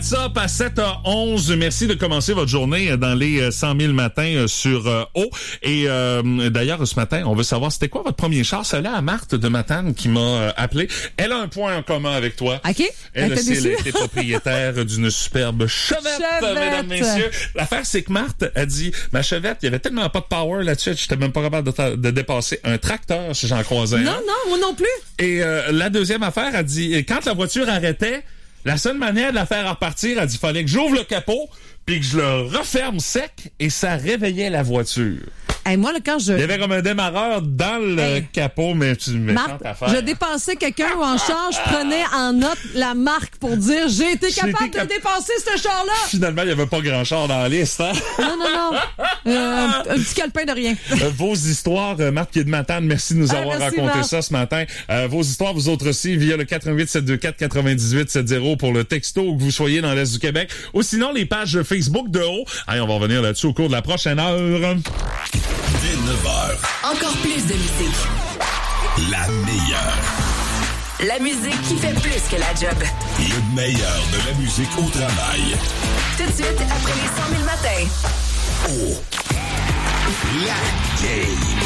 Up à 7h11. Merci de commencer votre journée dans les 100 000 matins sur O. Et d'ailleurs, ce matin, on veut savoir, c'était quoi votre premier char? C'est là à Marthe de Matane qui m'a appelé. Elle a un point en commun avec toi. OK. Elle était propriétaire d'une superbe Chevette, mesdames, messieurs. L'affaire, c'est que Marthe a dit, ma Chevette, il y avait tellement pas de power là-dessus, j'étais même pas capable de dépasser un tracteur si j'en croisais un. Non, moi non plus. Et la deuxième affaire, a dit, quand la voiture arrêtait, la seule manière de la faire repartir, elle dit, fallait que j'ouvre le capot, puis que je le referme sec, et ça réveillait la voiture. Hey, moi, là, quand je... Il y avait comme un démarreur dans le capot, mais tu me Marthe, je dépassais quelqu'un ou en char, je prenais en note la marque pour dire j'ai été capable de dépasser ce char-là. Finalement, il n'y avait pas grand char dans la liste, hein? Non. Un petit calepin de rien. Vos histoires, Marthe qui est de Matane, merci de nous avoir raconté Marthe. ça ce matin. Vos histoires, vous autres aussi, via le 418-724-9870 pour le texto, où que vous soyez dans l'Est du Québec. Ou sinon, les pages Facebook de haut. Allez, on va revenir là-dessus au cours de la prochaine heure. Dès 9h. Encore plus de musique. La meilleure. La musique qui fait plus que la job. Le meilleur de la musique au travail. Tout de suite, après les 100 000 matins. Oh. La game.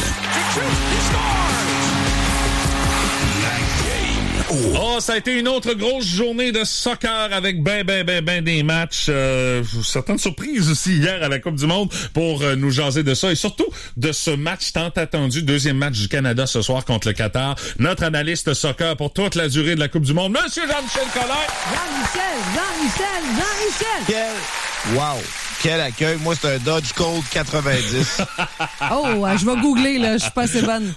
La game. Oh, ça a été une autre grosse journée de soccer avec ben des matchs. Certaines surprises aussi hier à la Coupe du Monde pour nous jaser de ça et surtout de ce match tant attendu, deuxième match du Canada ce soir contre le Qatar. Notre analyste soccer pour toute la durée de la Coupe du Monde, Monsieur Jean-Michel Collin. Jean-Michel! Wow! Quel accueil. Moi, c'est un Dodge Code 90. Oh, je vais googler, là. Je suis pas assez bonne.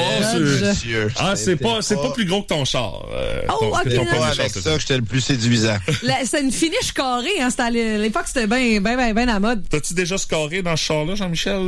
C'est pas plus gros que ton char. OK. C'est pas avec ça que j'étais le plus séduisant. C'est une finish carrée, hein. C'était à l'époque, c'était bien à la mode. T'as-tu déjà scoré dans ce char-là, Jean-Michel?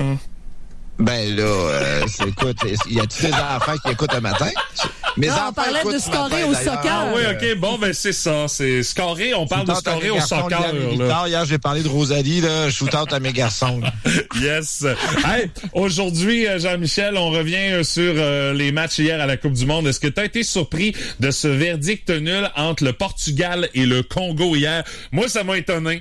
Ben là, écoute, y a-tu des enfants qui écoutent un matin? Mes enfants on parlait écoutent de ce scorer matin, au d'ailleurs. soccer. Ah oui, OK. Bon, ben c'est ça. C'est scorer. On parle de scorer au soccer. Hier, j'ai parlé de Rosalie, là. Shoot-out à mes garçons. Yes. Hey, aujourd'hui, Jean-Michel, on revient sur les matchs hier à la Coupe du Monde. Est-ce que tu as été surpris de ce verdict nul entre le Portugal et le Congo hier? Moi, ça m'a étonné.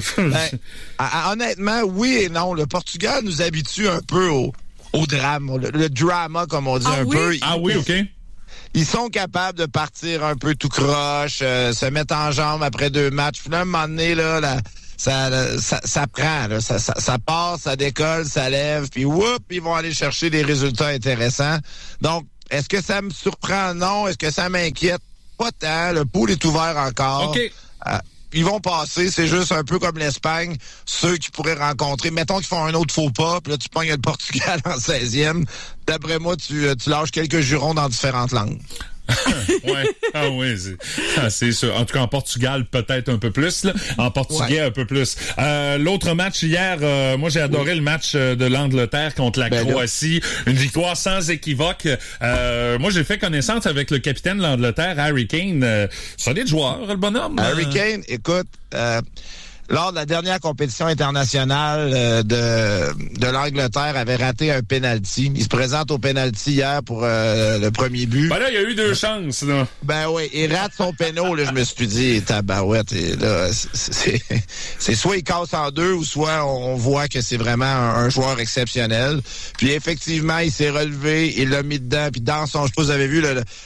Honnêtement, oui et non. Le Portugal nous habitue un peu au drame, le drama, comme on dit peu. Ah oui, OK. Ils sont capables de partir un peu tout croche, se mettre en jambe après 2 matchs. Puis là, à un moment donné, là, ça prend, là, ça part, ça décolle, ça lève, puis whoop, ils vont aller chercher des résultats intéressants. Donc, est-ce que ça me surprend? Non. Est-ce que ça m'inquiète? Pas tant. Le pool est ouvert encore. OK. Ils vont passer, c'est juste un peu comme l'Espagne, ceux qui pourraient rencontrer. Mettons qu'ils font un autre faux pas, puis là, tu pognes le Portugal en 16e. D'après moi, tu lâches quelques jurons dans différentes langues. Ouais. Ah oui, c'est sûr. En tout cas, en Portugal, peut-être un peu plus. Là. En portugais, un peu plus. L'autre match hier, moi, j'ai adoré le match de l'Angleterre contre la Croatie. Une victoire sans équivoque. Moi, j'ai fait connaissance avec le capitaine de l'Angleterre, Harry Kane. Solide joueur, le bonhomme. Harry Kane, écoute... lors de la dernière compétition internationale de l'Angleterre, avait raté un penalty. Il se présente au penalty hier pour le premier but. Ben là, il y a eu 2 chances, là. Ben oui, il rate son péno, là, je me suis dit, tabarouette, et là, c'est soit il casse en 2 ou soit on voit que c'est vraiment un joueur exceptionnel. Puis effectivement, il s'est relevé, il l'a mis dedans, puis dans son, je sais pas si vous avez vu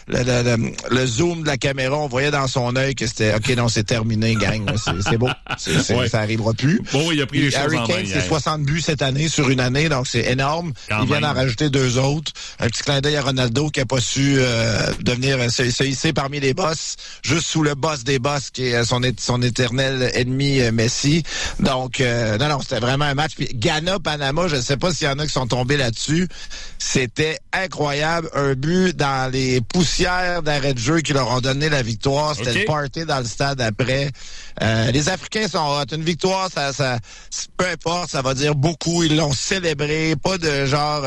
le zoom de la caméra, on voyait dans son œil que c'était, OK, non, c'est terminé, gang, c'est beau. Ça arrivera plus. Bon, il a pris les choses Harry en Kane, main. c'est 60 buts cette année sur une année, donc c'est énorme. Il vient d'en rajouter 2 autres. Un petit clin d'œil à Ronaldo qui a pas su se hisser parmi les boss, juste sous le boss des boss qui est son éternel ennemi Messi. Donc, non, c'était vraiment un match. Puis Ghana-Panama, je ne sais pas s'il y en a qui sont tombés là-dessus. C'était incroyable. Un but dans les poussières d'arrêt de jeu qui leur ont donné la victoire. C'était le party dans le stade après. Les Africains sont hot. Une victoire, ça, peu importe, ça va dire beaucoup. Ils l'ont célébré. Pas de genre,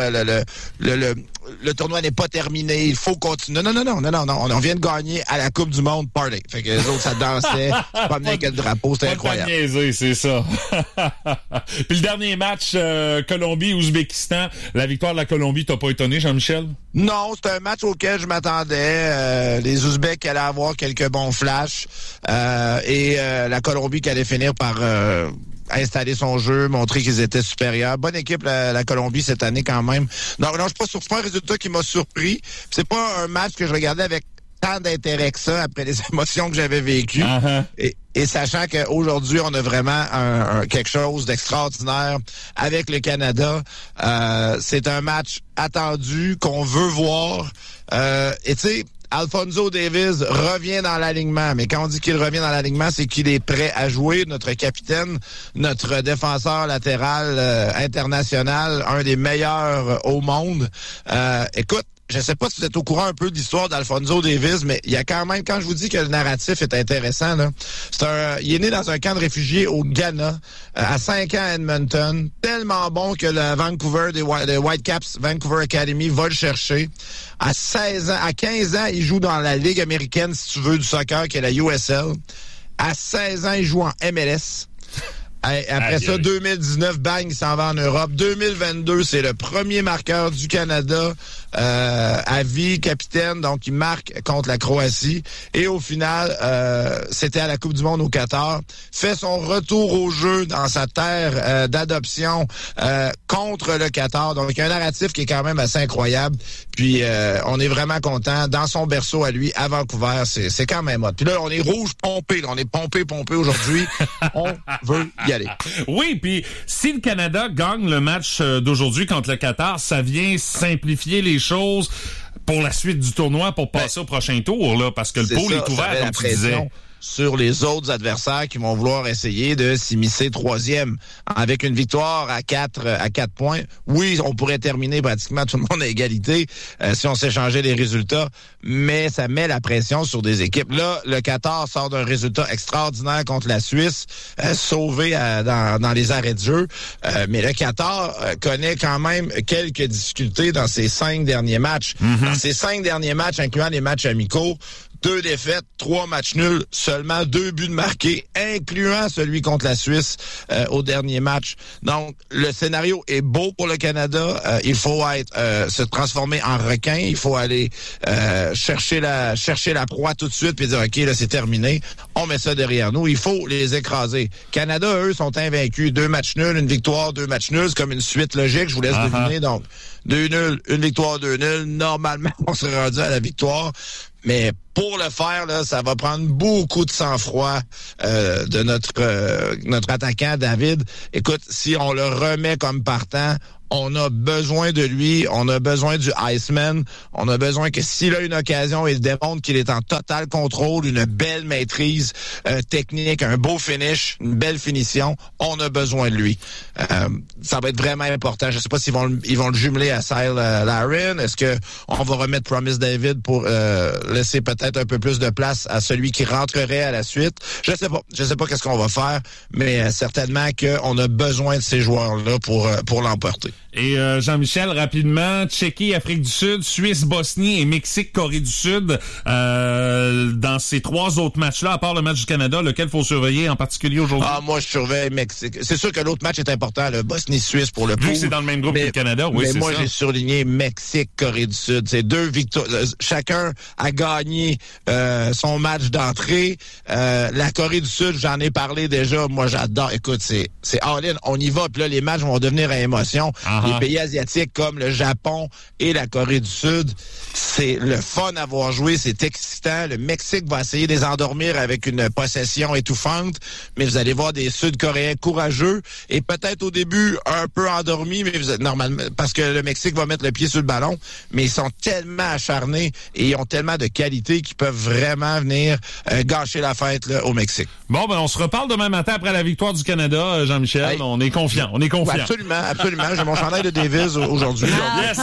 le tournoi n'est pas terminé. Il faut continuer. Non. On vient de gagner à la Coupe du Monde party. Fait que les autres, ça dansait, se promenaient avec le drapeau. C'était incroyable. Pas de niaiser, c'est ça. Puis le dernier match, Colombie-Ouzbékistan, la victoire de la Colombie, t'as pas étonné, Jean-Michel? Non, c'est un match auquel je m'attendais. Les Ouzbeks allaient avoir quelques bons flashs et la Colombie qui allait finir par installer son jeu, montrer qu'ils étaient supérieurs. Bonne équipe, la Colombie, cette année, quand même. Non, je suis pas un résultat qui m'a surpris. C'est pas un match que je regardais avec tant d'intérêt que ça après les émotions que j'avais vécues. Uh-huh. Et sachant qu'aujourd'hui, on a vraiment quelque chose d'extraordinaire avec le Canada. C'est un match attendu, qu'on veut voir. Et tu sais, Alphonso Davies revient dans l'alignement, mais quand on dit qu'il revient dans l'alignement, c'est qu'il est prêt à jouer. Notre capitaine, notre défenseur latéral international, un des meilleurs au monde. Écoute, je sais pas si vous êtes au courant un peu de l'histoire d'Alphonso Davies, mais il y a quand même, quand je vous dis que le narratif est intéressant, là, il est né dans un camp de réfugiés au Ghana, à 5 ans à Edmonton, tellement bon que le Vancouver, des Whitecaps, Vancouver Academy, va le chercher. À 15 ans, il joue dans la Ligue américaine, si tu veux, du soccer, qui est la USL. À 16 ans, il joue en MLS. Après ça, 2019, bang, il s'en va en Europe. 2022, c'est le premier marqueur du Canada à vie, capitaine, donc il marque contre la Croatie. Et au final, c'était à la Coupe du Monde au Qatar. Fait son retour au jeu dans sa terre d'adoption contre le Qatar. Donc, il y a un narratif qui est quand même assez incroyable. Puis, on est vraiment content. Dans son berceau à lui, à Vancouver, c'est quand même hot. Puis là, on est rouge pompé. On est pompé aujourd'hui. On veut y aller. Oui, puis si le Canada gagne le match d'aujourd'hui contre le Qatar, ça vient simplifier les choses pour la suite du tournoi, pour passer au prochain tour, là, parce que le pôle est ouvert, comme tu disais. Sur les autres adversaires qui vont vouloir essayer de s'immiscer troisième. Avec une victoire à 4 points, oui, on pourrait terminer pratiquement tout le monde à égalité si on s'échangeait les résultats, mais ça met la pression sur des équipes. Là, le Qatar sort d'un résultat extraordinaire contre la Suisse, sauvé dans les arrêts de jeu, mais le Qatar connaît quand même quelques difficultés dans ses 5 derniers matchs. Mm-hmm. Dans ses 5 derniers matchs, incluant les matchs amicaux, 2 défaites, 3 matchs nuls, seulement 2 buts marqués, incluant celui contre la Suisse au dernier match. Donc, le scénario est beau pour le Canada. Il faut se transformer en requin. Il faut aller chercher la proie tout de suite puis dire, OK, là, c'est terminé. On met ça derrière nous. Il faut les écraser. Canada, eux, sont invaincus. 2 matchs nuls, une victoire, 2 matchs nuls. C'est comme une suite logique. Je vous laisse deviner. Donc, 2 nuls, une victoire, 2 nuls. Normalement, on serait rendu à la victoire. Mais pour le faire, là, ça va prendre beaucoup de sang-froid de notre attaquant, David. Écoute, si on le remet comme partant, on a besoin de lui, on a besoin du Iceman, on a besoin que s'il a une occasion, il démontre qu'il est en total contrôle, une belle maîtrise technique, un beau finish, une belle finition, on a besoin de lui. Ça va être vraiment important. Je sais pas s'ils vont le jumeler à Sile Larin. Est-ce que on va remettre Promise David pour laisser peut-être un peu plus de place à celui qui rentrerait à la suite? Je sais pas qu'est-ce qu'on va faire, mais certainement qu'on a besoin de ces joueurs-là pour l'emporter. Et Jean-Michel, rapidement, Tchéquie, Afrique du Sud, Suisse, Bosnie et Mexique, Corée du Sud. Dans ces 3 autres matchs-là, à part le match du Canada, lequel faut surveiller en particulier aujourd'hui? Moi, je surveille Mexique. C'est sûr que l'autre match est important, le Bosnie-Suisse pour le pool. Vu que c'est dans le même groupe que le Canada, oui, c'est ça. Mais moi, j'ai surligné Mexique, Corée du Sud. C'est 2 victoires. Chacun a gagné son match d'entrée. La Corée du Sud, j'en ai parlé déjà. Moi, j'adore. Écoute, c'est all-in. On y va. Puis là, les matchs vont devenir à émotion. Les pays asiatiques comme le Japon et la Corée du Sud, c'est le fun à voir jouer, c'est excitant. Le Mexique va essayer de les endormir avec une possession étouffante, mais vous allez voir des Sud-Coréens courageux et peut-être au début un peu endormis, mais vous êtes normalement parce que le Mexique va mettre le pied sur le ballon, mais ils sont tellement acharnés et ils ont tellement de qualité qu'ils peuvent vraiment venir gâcher la fête là, au Mexique. Bon, on se reparle demain matin après la victoire du Canada, Jean-Michel. Hey. On est confiant. Ouais, absolument. J'ai mon chandail de Davies aujourd'hui. Yes.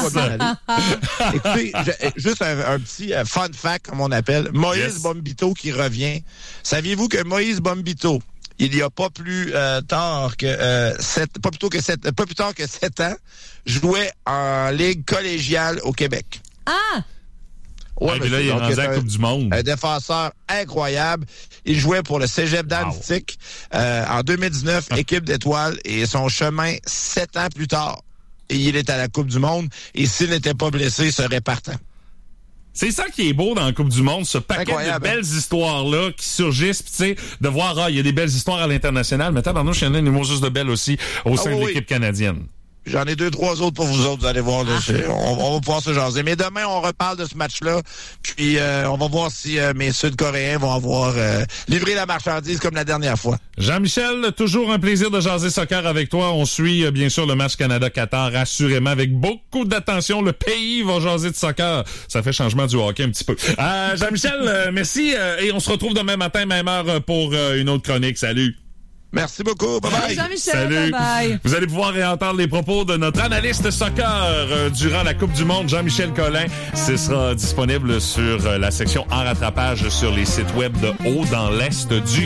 Écoutez, juste un petit fun fact, comme on appelle. Moïse Bombito qui revient. Saviez-vous que Moïse Bombito il y a pas plus tard que pas plus tard que 7 ans, jouait en ligue collégiale au Québec. Ah! Ouais, mais là, il est rendu à la Coupe du Monde. Un défenseur incroyable. Il jouait pour le Cégep d'Annecy en 2019, équipe d'étoiles, et son chemin 7 ans plus tard. Et il est à la Coupe du Monde. Et s'il n'était pas blessé, il serait partant. C'est ça qui est beau dans la Coupe du Monde, ce paquet incroyable, de belles histoires-là qui surgissent, puis tu sais, de voir, il y a des belles histoires à l'international, mais tabarnouche, il y en a une juste de belles aussi au sein de l'équipe canadienne. J'en ai 2-3 autres pour vous autres, vous allez voir. Là, on va pouvoir se jaser. Mais demain, on reparle de ce match-là. Puis, on va voir si mes Sud-Coréens vont avoir livré la marchandise comme la dernière fois. Jean-Michel, toujours un plaisir de jaser soccer avec toi. On suit, bien sûr, le match Canada-Qatar, assurément, avec beaucoup d'attention. Le pays va jaser de soccer. Ça fait changement du hockey un petit peu. Jean-Michel, merci. Et on se retrouve demain matin, même heure, pour une autre chronique. Salut. Merci beaucoup. Bye-bye. Jean-Michel, salut. bye-bye. Vous allez pouvoir réentendre les propos de notre analyste soccer durant la Coupe du Monde, Jean-Michel Collin. Ce sera disponible sur la section en rattrapage sur les sites web de Haut dans l'Est du